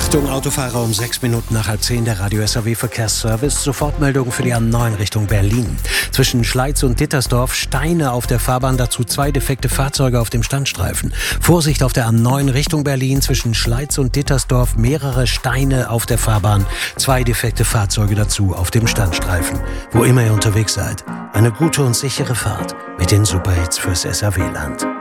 Achtung, Autofahrer, um 6 Minuten nach 9:30 der Radio SAW Verkehrsservice. Sofortmeldung für die A9 Richtung Berlin. Zwischen Schleiz und Dittersdorf Steine auf der Fahrbahn, dazu 2 defekte Fahrzeuge auf dem Standstreifen. Vorsicht auf der A9 Richtung Berlin, zwischen Schleiz und Dittersdorf mehrere Steine auf der Fahrbahn, 2 defekte Fahrzeuge dazu auf dem Standstreifen. Wo immer ihr unterwegs seid, eine gute und sichere Fahrt mit den Superhits fürs SAW-Land.